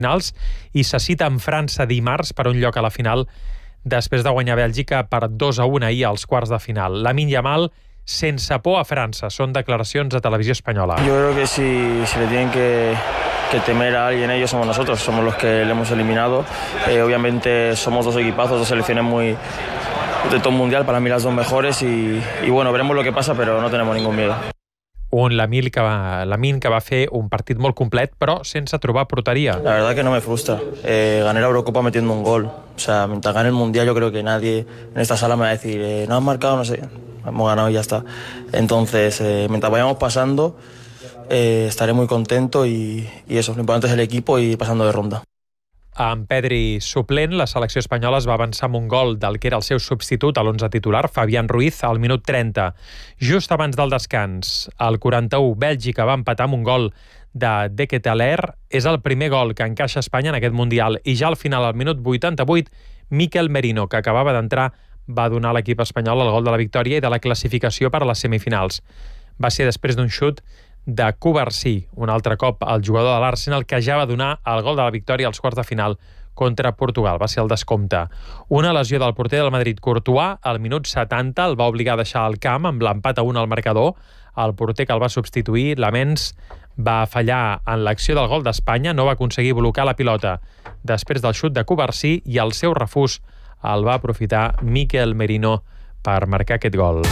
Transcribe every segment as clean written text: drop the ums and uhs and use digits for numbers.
finals i se cita amb França dimarts per un lloc a la final després de guanyar Bèlgica per 2-1 ahir als quarts de final. Lamine Yamal sense por a França. Són declaracions a Televisió Espanyola. Yo creo que si le tienen que temer a alguien, ellos somos nosotros, somos los que le hemos eliminado. Obviamente somos dos equipazos, dos selecciones muy de top mundial, para mí las dos mejores y bueno, veremos lo que pasa, pero no tenemos ningún miedo. Un Lamine que va fer un partit molt complet, però sense trobar porteria. La verdad que no me frustra. Gané la Eurocopa metiendo un gol. O sea, mientras gane el Mundial, yo creo que nadie en esta sala me va a decir no has marcado, no sé. Hemos ganado y ya está. Entonces, mientras vayamos pasando, estaré muy contento y eso, lo importante es el equipo y pasando de ronda. Amb Pedri suplent, la selecció espanyola es va avançar amb un gol del que era el seu substitut a l'11 titular, Fabián Ruiz, al minut 30. Just abans del descans, al 41, Bèlgica va empatar amb un gol de De Ketelaere. És el primer gol que encaixa Espanya en aquest Mundial. I ja al final, al minut 88, Mikel Merino, que acabava d'entrar, va donar a l'equip espanyol el gol de la victòria i de la classificació per a les semifinals. Va ser després d'un xut de Cubarsí, un altre cop el jugador de l'Arsenal, que ja va donar el gol de la victòria als quarts de final contra Portugal. Va ser el descompte. Una lesió del porter del Madrid, Courtois, al minut 70 el va obligar a deixar el camp amb l'empat a 1 al marcador. El porter que el va substituir, Lamens, va fallar en l'acció del gol d'Espanya, no va aconseguir blocar la pilota després del xut de Cubarsí i el seu refús el va aprofitar Mikel Merino per marcar aquest gol.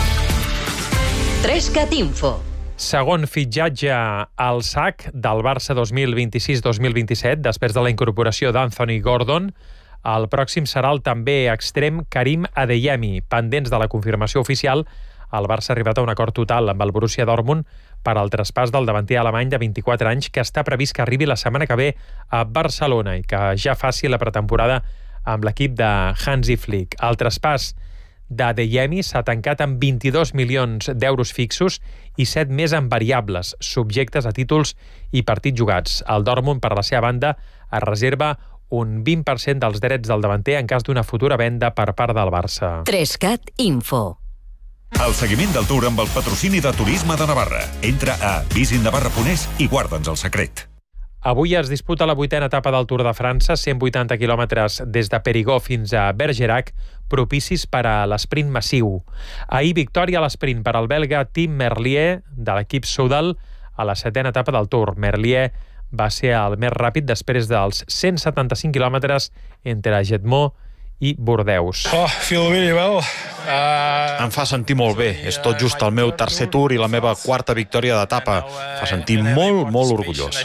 3CAT Info. Segon fitxatge al sac del Barça 2026-2027, després de la incorporació d'Anthony Gordon. El pròxim serà el també extrem Karim Adeyemi. Pendents de la confirmació oficial, el Barça ha arribat a un acord total amb el Borussia Dortmund per al traspàs del davanter alemany de 24 anys, que està previst que arribi la setmana que ve a Barcelona i que ja faci la pretemporada amb l'equip de Hansi Flick. El traspàs d'Adeyemi s'ha tancat amb 22 milions d'euros fixos i 7 més en variables, subjectes a títols i partits jugats. El Dortmund, per la seva banda, es reserva un 20% dels drets del davanter en cas d'una futura venda per part del Barça. 3CAT Info. El seguiment del Tour amb el patrocini de Turisme de Navarra. Entra a visitnavarra.es i guarda'ns el secret. Avui es disputa la 8a etapa del Tour de França, 180 quilòmetres des de Périgueux fins a Bergerac, propicis per a l'esprint massiu. Ahir, victòria a l'esprint per al belga Tim Merlier, de l'equip Soudal, a la 7a etapa del Tour. Merlier va ser el més ràpid després dels 175 quilòmetres entre Jetmó i Bordeus. Feel really well. Em fa sentir molt bé. És tot just el meu tercer Tour i la meva quarta victòria d'etapa. Fa sentir molt, molt orgullós.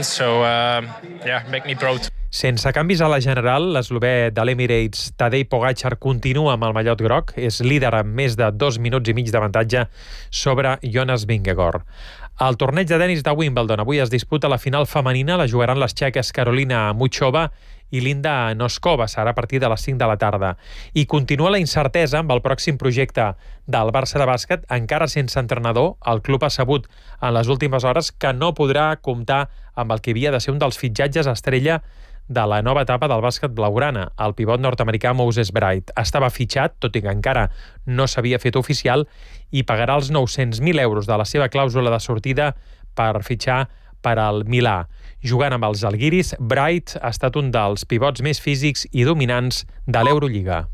Sense canvis a la general, l'eslovè de l'Emirates Tadej Pogačar continua amb el mallot groc. És líder amb més de 2 minuts i mig d'avantatge sobre Jonas Vingegaard. Al torneig de tenis de Wimbledon avui es disputa la final femenina. La jugaran les txeques Karolina Muchova i Linda Noskova. Serà a partir de les 5 de la tarda. I continua la incertesa amb el pròxim projecte del Barça de bàsquet. Encara sense entrenador, el club ha sabut en les últimes hores que no podrà comptar amb el que havia de ser un dels fitxatges estrella de la nova etapa del bàsquet blaugrana. El pivot nord-americà Moses Bright estava fitxat, tot i que encara no s'havia fet oficial, i pagarà els 900.000 euros de la seva clàusula de sortida per fitxar per al Milà. Jugant amb els Žalgiris, Bright ha estat un dels pivots més físics i dominants de l'Eurolliga.